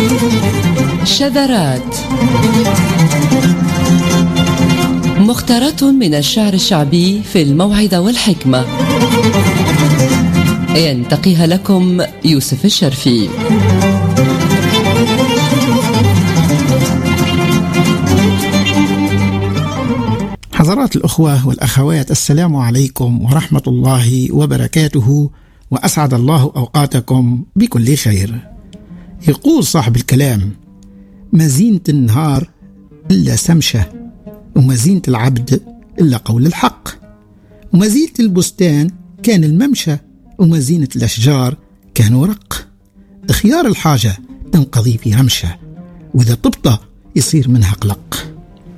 شذرات، مختارات من الشعر الشعبي في الموعظة والحكمة، ينتقيها لكم يوسف الشرفي. حضرات الأخوة والأخوات، السلام عليكم ورحمة الله وبركاته، وأسعد الله أوقاتكم بكل خير. يقول صاحب الكلام: ما زينة النهار إلا سمشة، وما زينة العبد إلا قول الحق، وما زينة البستان كان الممشى، وما زينة الأشجار كان ورق. خيار الحاجة تنقضي في رمشة، وإذا طبطة يصير منها قلق.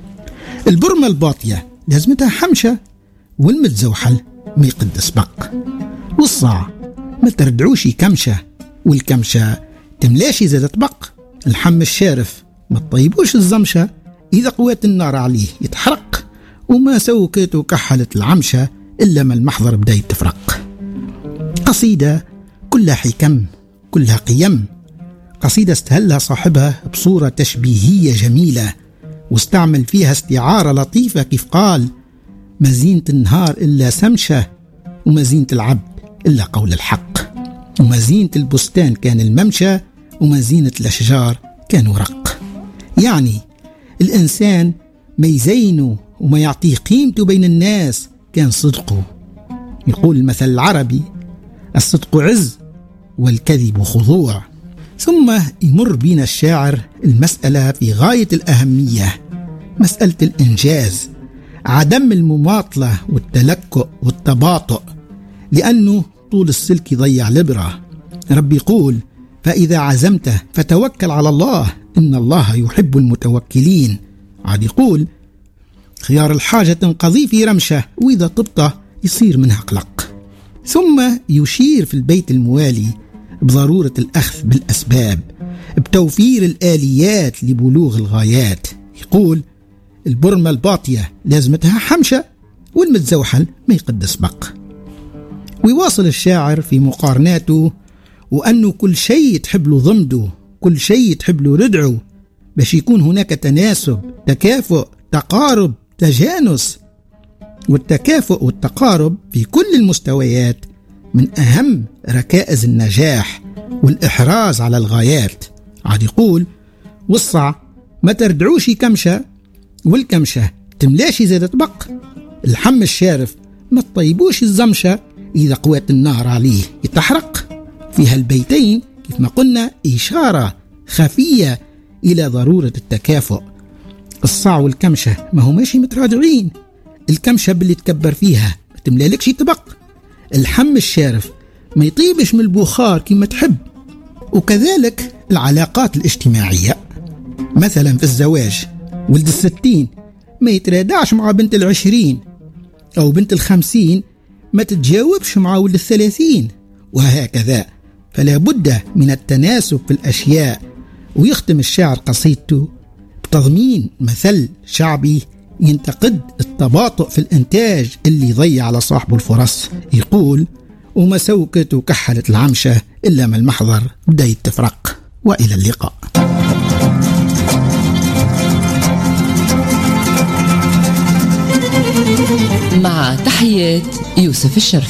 البرمة الباطية لازمتها حمشة، والمتزوحل ما يقدس بق. والصاع ما تردعوش كمشة، والكمشة تملاشي زادت بق. الحم الشارف ما تطيبوش الزمشة، إذا قوات النار عليه يتحرق. وما سوكته كحلت العمشة إلا ما المحضر بدأ يتفرق. قصيدة كلها حكم، كلها قيم، قصيدة استهلها صاحبها بصورة تشبيهية جميلة، واستعمل فيها استعارة لطيفة، كيف قال: ما زينة النهار إلا سمشة، وما زينة العبد إلا قول الحق، وما زينة البستان كان الممشى، وما زينة الأشجار كان ورق. يعني الإنسان ما يزينه وما يعطيه قيمته بين الناس كان صدقه. يقول المثل العربي: الصدق عز والكذب خضوع. ثم يمر بنا الشاعر المسألة في غاية الأهمية، مسألة الإنجاز، عدم المماطلة والتلكؤ والتباطؤ، لأنه طول السلك يضيع لبرة. رب يقول: فإذا عزمت فتوكل على الله إن الله يحب المتوكلين. عاد يقول: خيار الحاجة تنقضي في رمشة، وإذا طبطة يصير منها قلق. ثم يشير في البيت الموالي بضرورة الأخذ بالأسباب، بتوفير الآليات لبلوغ الغايات. يقول: البرمة الباطية لازمتها حمشة، والمتزوحل ما يقدس بق. ويواصل الشاعر في مقارناته، وأنه كل شيء تحب له ضمده، كل شيء تحب له ردعه، باش يكون هناك تناسب، تكافؤ، تقارب، تجانس. والتكافؤ والتقارب في كل المستويات من أهم ركائز النجاح والإحراز على الغايات. عاد يقول: والصع ما تردعوش كمشة، والكمشة تملاشي زادت بق. الحم الشارف ما تطيبوش الزمشة، إذا قوات النار عليه يتحرق. في هالبيتين كيف ما قلنا إشارة خفية إلى ضرورة التكافؤ. الصع والكمشة ما هو ماشي متراجعين، الكمشة باللي تكبر فيها ما تملالكش طبق. الحم الشارف ما يطيبش من البخار كما تحب. وكذلك العلاقات الاجتماعية، مثلا في الزواج ولد 60 ما يترادعش مع بنت 20، أو بنت 50 ما تتجاوبش مع ولد 30، وهكذا. فلا بد من التناسب في الأشياء. ويختم الشاعر قصيدته بتضمين مثل شعبي ينتقد التباطؤ في الإنتاج اللي ضيع على صاحبه الفرص. يقول: وما سوكته كحلت العمشة إلا ما المحضر بدأ يتفرق. وإلى اللقاء. مع تحيات يوسف الشرفي.